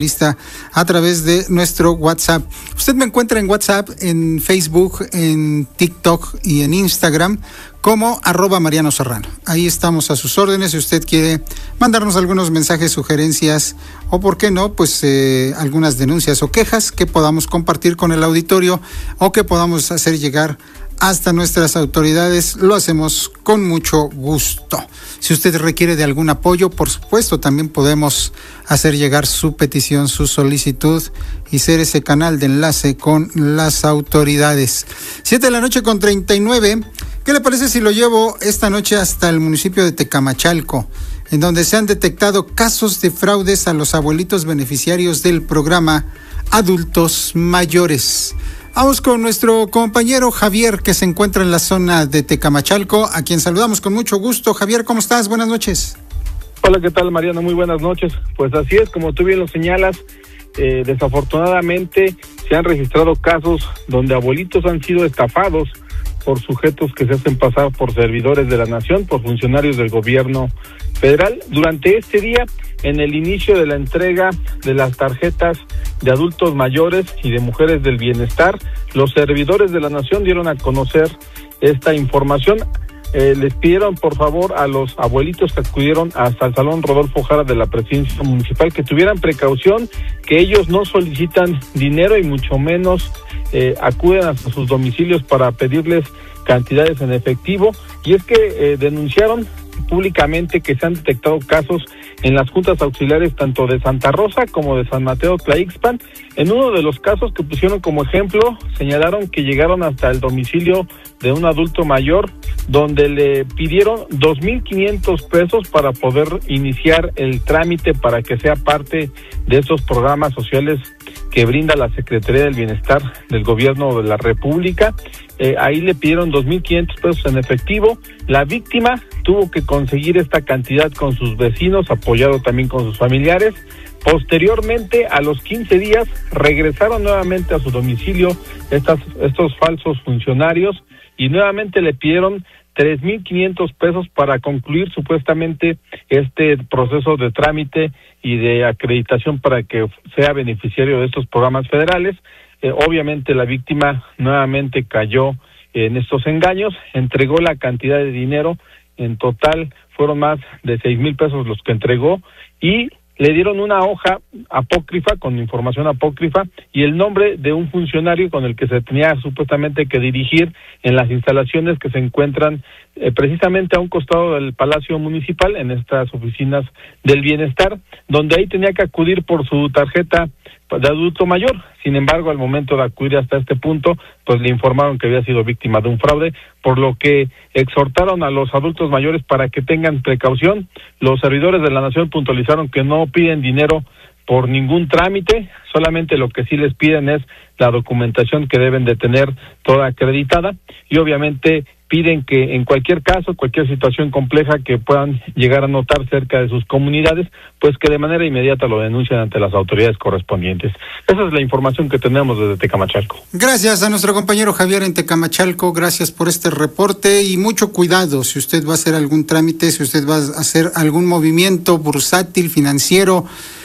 lista a través de nuestro WhatsApp. Usted me encuentra en WhatsApp, en Facebook, en TikTok y en Instagram como @Mariano Serrano. Ahí estamos a sus órdenes si usted quiere mandarnos algunos mensajes, sugerencias o, por qué no, pues algunas denuncias o quejas que podamos compartir con el auditorio o que podamos hacer llegar hasta nuestras autoridades. Lo hacemos con mucho gusto. Si usted requiere de algún apoyo, por supuesto, también podemos hacer llegar su petición, su solicitud y ser ese canal de enlace con las autoridades. 7:39 p.m. ¿Qué le parece si lo llevo esta noche hasta el municipio de Tecamachalco, en donde se han detectado casos de fraudes a los abuelitos beneficiarios del programa Adultos Mayores? Vamos con nuestro compañero Javier, que se encuentra en la zona de Tecamachalco, a quien saludamos con mucho gusto. Javier, ¿cómo estás? Buenas noches. Hola, ¿qué tal, Mariano? Muy buenas noches. Pues así es, como tú bien lo señalas, desafortunadamente se han registrado casos donde abuelitos han sido estafados por sujetos que se hacen pasar por servidores de la nación, por funcionarios del gobierno federal. Durante este día, en el inicio de la entrega de las tarjetas de adultos mayores y de mujeres del bienestar, los servidores de la nación dieron a conocer esta información. Les pidieron, por favor, a los abuelitos que acudieron hasta el Salón Rodolfo Jara de la Presidencia Municipal que tuvieran precaución, que ellos no solicitan dinero y mucho menos acuden hasta sus domicilios para pedirles cantidades en efectivo. Y es que denunciaron públicamente que se han detectado casos en las juntas auxiliares tanto de Santa Rosa como de San Mateo Tlaixpan. En uno de los casos que pusieron como ejemplo, señalaron que llegaron hasta el domicilio de un adulto mayor, donde le pidieron 2,500 pesos para poder iniciar el trámite para que sea parte de esos programas sociales que brinda la Secretaría del Bienestar del Gobierno de la República. Ahí le pidieron 2,500 pesos en efectivo. La víctima tuvo que conseguir esta cantidad con sus vecinos, apoyado también con sus familiares. Posteriormente, a los 15 días, regresaron nuevamente a su domicilio estos falsos funcionarios y nuevamente le pidieron 3,500 pesos para concluir supuestamente este proceso de trámite y de acreditación para que sea beneficiario de estos programas federales. Obviamente la víctima nuevamente cayó en estos engaños, entregó la cantidad de dinero, en total fueron más de 6,000 pesos los que entregó y le dieron una hoja apócrifa, con información apócrifa, y el nombre de un funcionario con el que se tenía supuestamente que dirigir en las instalaciones que se encuentran precisamente a un costado del Palacio Municipal, en estas oficinas del bienestar, donde ahí tenía que acudir por su tarjeta de adulto mayor. Sin embargo, al momento de acudir hasta este punto, pues le informaron que había sido víctima de un fraude, por lo que exhortaron a los adultos mayores para que tengan precaución. Los servidores de la nación puntualizaron que no piden dinero por ningún trámite, solamente lo que sí les piden es la documentación que deben de tener toda acreditada y obviamente piden que en cualquier caso, cualquier situación compleja que puedan llegar a notar cerca de sus comunidades, pues que de manera inmediata lo denuncien ante las autoridades correspondientes. Esa es la información que tenemos desde Tecamachalco. Gracias a nuestro compañero Javier en Tecamachalco, gracias por este reporte y mucho cuidado si usted va a hacer algún trámite, si usted va a hacer algún movimiento bursátil, financiero,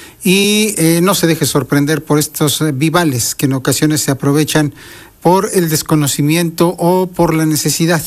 y no se deje sorprender por estos vivales que en ocasiones se aprovechan por el desconocimiento o por la necesidad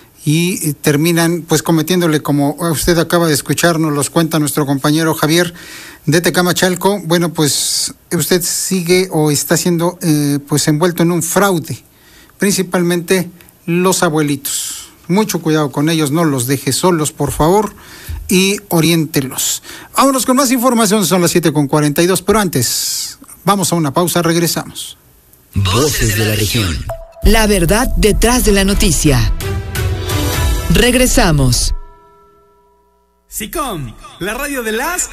y terminan pues cometiéndole, como usted acaba de escuchar, nos los cuenta nuestro compañero Javier de Tecamachalco. Bueno, pues usted sigue o está siendo pues envuelto en un fraude, principalmente los abuelitos. Mucho cuidado con ellos, no los deje solos, por favor, y oriéntelos. Vámonos con más información, son las 7:42, pero antes vamos a una pausa, regresamos. Voces de la región. La verdad detrás de la noticia. Regresamos. SICOM, la radio de las